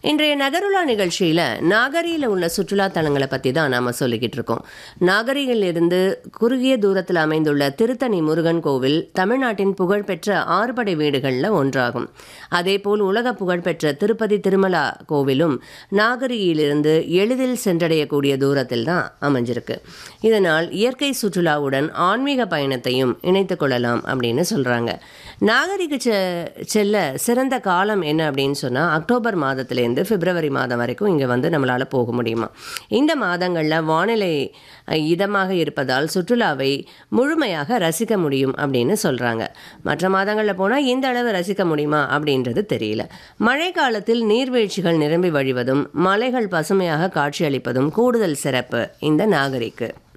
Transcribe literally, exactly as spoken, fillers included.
இன்றைய நகருலா நிகழ்ச்சியில் நாகரியில் உள்ள சுற்றுலா தலங்களை பற்றி தான் நாம் சொல்லிக்கிட்டு இருக்கோம். நாகரியில் இருந்து குறுகிய தூரத்தில் அமைந்துள்ள திருத்தணி முருகன் கோவில் தமிழ்நாட்டின் புகழ்பெற்ற ஆறுபடை வீடுகளில் ஒன்றாகும். அதேபோல் உலக புகழ்பெற்ற திருப்பதி திருமலா கோவிலும் நாகரியிலிருந்து எளிதில் சென்றடையக்கூடிய தூரத்தில் தான் அமைஞ்சிருக்கு. இதனால் இயற்கை சுற்றுலாவுடன் ஆன்மீக பயணத்தையும் இணைத்து கொள்ளலாம் அப்படின்னு சொல்கிறாங்க. நாகரிக செ செல்ல சிறந்த காலம் என்ன அப்படின்னு சொன்னால் அக்டோபர் மாதத்துலேருந்து பிப்ரவரி மாதம் வரைக்கும் இங்கே வந்து நம்மளால் போக முடியுமா. இந்த மாதங்களில் வானிலை இதமாக இருப்பதால் சுற்றுலாவை முழுமையாக ரசிக்க முடியும் அப்படின்னு சொல்கிறாங்க. மற்ற மாதங்களில் போனால் இந்த அளவு ரசிக்க முடியுமா அப்படின்றது தெரியல. மழை காலத்தில் நீர்வீழ்ச்சிகள் நிரம்பி வழிவதும் மலைகள் பசுமையாக காட்சியளிப்பதும் கூடுதல் சிறப்பு இந்த நாகரிக்கு.